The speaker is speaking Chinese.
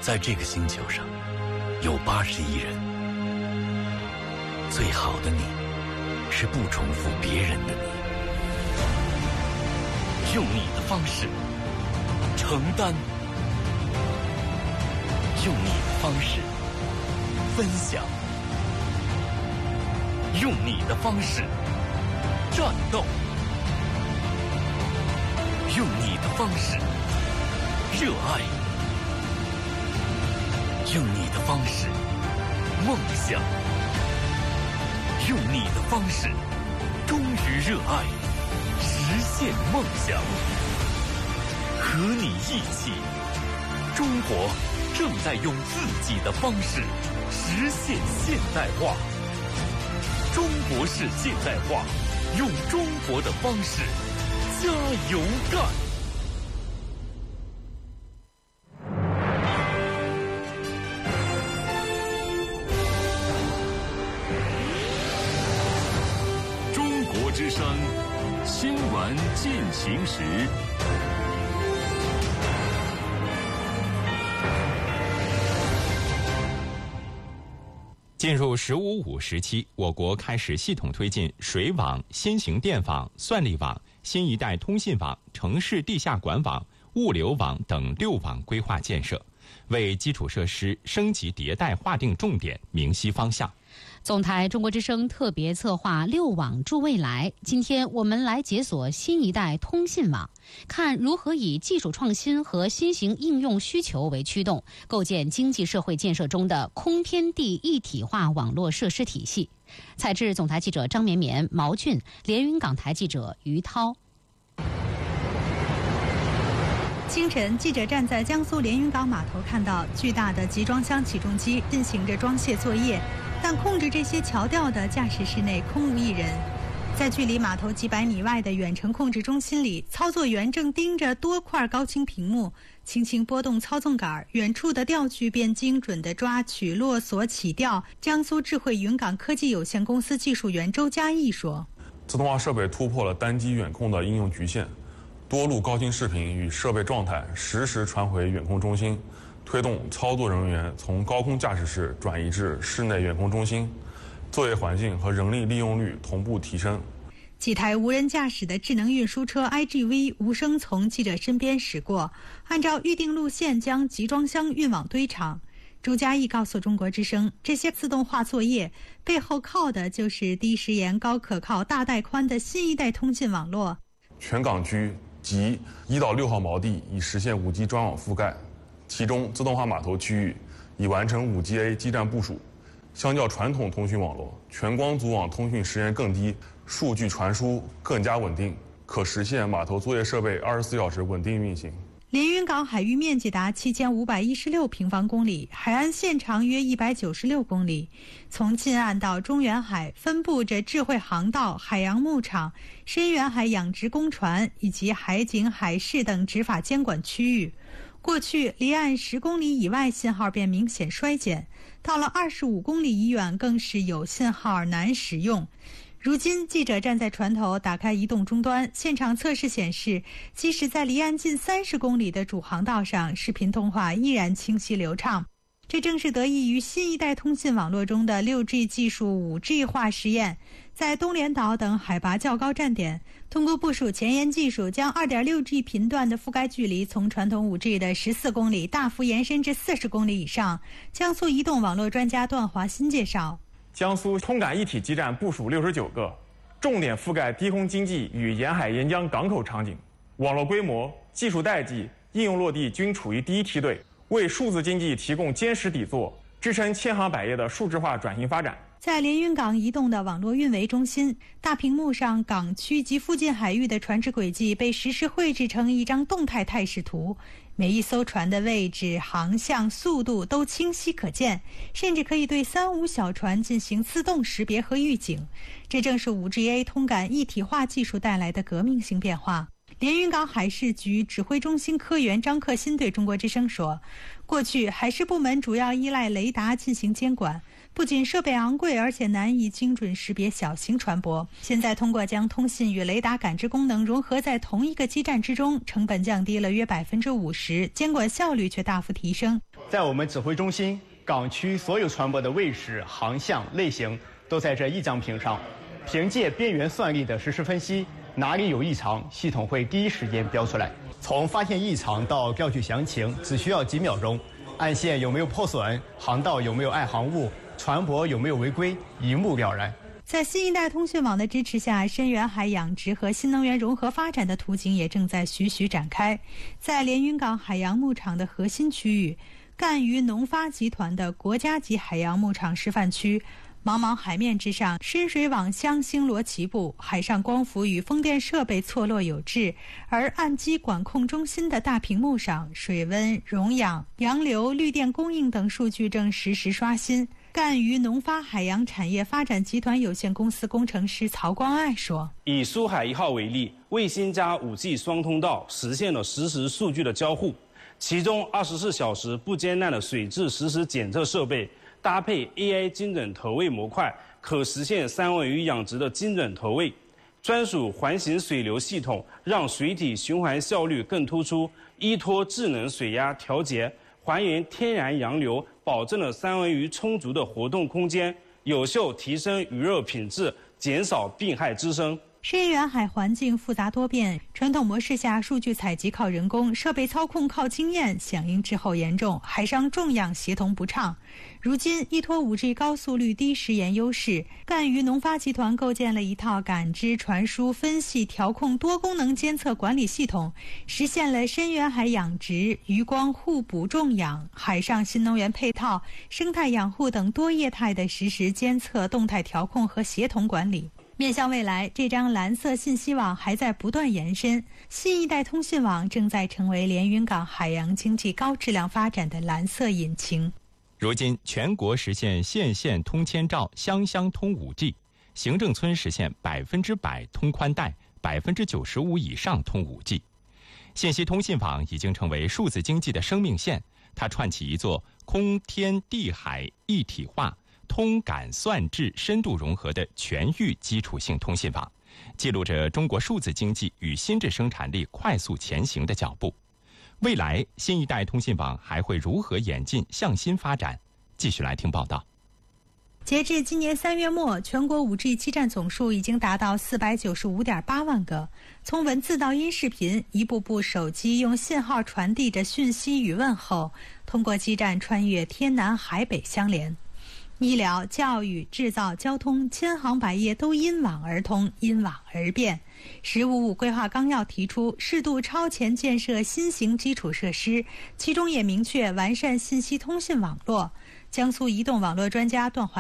在这个星球上，有80亿人。最好的你，是不重复别人的你。用你的方式承担，用你的方式分享，用你的方式战斗，用你的方式热爱，用你的方式梦想，用你的方式忠于热爱，实现梦想。和你一起，中国正在用自己的方式实现现代化。中国式现代化，用中国的方式加油干！中国之声新闻进行时。 进入“15+5”时期，我国开始系统推进水网、新型电网、算力网、新一代通信网、城市地下管网、物流网等6网规划建设，为基础设施升级迭代划定重点、明晰方向。 总台中国之声特别策划6网助未来。今天我们来解锁新一代通信网，看如何以技术创新和新型应用需求为驱动，构建经济社会建设中的空天地一体化网络设施体系。采制总台记者张绵绵、毛俊，连云港台记者于涛。 清晨，记者站在江苏连云港码头，看到巨大的集装箱起重机进行着装卸作业，但控制这些桥吊的驾驶室内空无一人。在距离码头几百米外的远程控制中心里，操作员正盯着多块高清屏幕，轻轻拨动操纵杆，远处的吊具便精准地抓取、落锁、起吊。江苏智慧云港科技有限公司技术员周嘉义说：“ 自动化设备突破了单机远控的应用局限，多路高清视频与设备状态实时传回远控中心，推动操作人员从高空驾驶室转移至室内远控中心，作业环境和人力利用率同步提升。” 几台无人驾驶的智能运输车 IGV 无声从记者身边驶过，按照预定路线将集装箱运往堆场。周嘉义告诉中国之声，这些自动化作业背后靠的就是低时延、高可靠、大带宽的新一代通信网络。 全港区及1到6号锚地已实现5G 专网覆盖，其中自动化码头区域已完成5G-A 基站部署。相较传统通讯网络，全光组网通讯时延更低，数据传输更加稳定，可实现码头作业设备24小时稳定运行。 连云港海域面积达7516平方公里，海岸线长约196公里。从近岸到中远海分布着智慧航道、海洋牧场、深远海养殖工船以及海警、海事等执法监管区域。过去离岸10公里以外信号便明显衰减，到了25公里以远更是有信号难使用。如今，记者站在船头，打开移动终端，现场测试显示，即使在离岸近30公里的主航道上，视频通话依然清晰流畅。这正是得益于新一代通信网络中的6G 技术5G 化实验。在东连岛等海拔较高站点，通过部署前沿技术，将 2.6G 频段的覆盖距离从传统5G 的14公里大幅延伸至40公里以上。江苏移动网络专家段华新介绍， 江苏通感一体基站部署69个，重点覆盖低空经济与沿海沿江港口场景，网络规模、技术代际、应用落地均处于第一梯队，为数字经济提供坚实底座，支撑千行百业的数字化转型发展。 在连云港移动的网络运维中心，大屏幕上港区及附近海域的船只轨迹被实时绘制成一张动态态势图，每一艘船的位置、航向、速度都清晰可见，甚至可以对3、5小船进行自动识别和预警。这正是 5G-A 通感一体化技术带来的革命性变化。连云港海事局指挥中心科员张克新对中国之声说，过去海事部门主要依赖雷达进行监管，不仅设备昂贵，而且难以精准识别小型船舶。现在通过将通信与雷达感知功能融合在同一个基站之中，成本降低了约50%，监管效率却大幅提升。 在我们指挥中心，港区所有船舶的位置、航向、类型都在这一张屏上。凭借边缘算力的实时分析，哪里有异常，系统会第一时间标出来。从发现异常到调取详情，只需要几秒钟。岸线有没有破损，航道有没有碍航物，船舶有没有违规，一目了然。 在新一代通讯网的支持下，深远海养殖和新能源融合发展的图景也正在徐徐展开。在连云港海洋牧场的核心区域，赣榆农发集团的国家级海洋牧场示范区，茫茫海面之上，深水网相星罗棋布，海上光伏与风电设备错落有致，而岸基管控中心的大屏幕上，水温、溶氧、洋流、绿电供应等数据正实时刷新。赣榆农发海洋产业发展集团有限公司工程师曹光爱说：“ 以苏海1号为例，卫星加 5G 双通道实现了实时数据的交互，其中24小时不间断的水质实时检测设备，搭配 AI 精准投喂模块，可实现三文鱼养殖的精准投喂。专属环形水流系统让水体循环效率更突出，依托智能水压调节，还原天然洋流，保证了三文鱼充足的活动空间，有效提升鱼肉品质，减少病害滋生。” 深远海环境复杂多变，传统模式下数据采集靠人工，设备操控靠经验，响应滞后严重，海上重氧协同不畅。如今依托 5G 高速率低时延优势，赣榆农发集团构建了一套感知、传输、分析、调控多功能监测管理系统，实现了深远海养殖、渔光互补种养、海上新能源配套、生态养护等多业态的实时监测、动态调控和协同管理。面向未来，这张蓝色信息网还在不断延伸，新一代通信网正在成为连云港海洋经济高质量发展的蓝色引擎。 如今，全国实现县县通千兆、乡乡通5G， 行政村实现100%通宽带，95%以上通5G。信息通信网已经成为数字经济的生命线，它串起一座空天地海一体化、通感算智深度融合的全域基础性通信网，记录着中国数字经济与新质生产力快速前行的脚步。未来，新一代通信网还会如何演进向新发展？继续来听报道。 截至今年3月末，全国 5G 基站总数已经达到495.8万个。从文字到音视频，一部部手机用信号传递着讯息与问候，通过基站穿越天南海北相连。医疗、教育、制造、交通，千行百业都因网而通，因网而变。“15五”规划纲要提出适度超前建设新型基础设施，其中也明确完善信息通信网络。江苏移动网络专家段华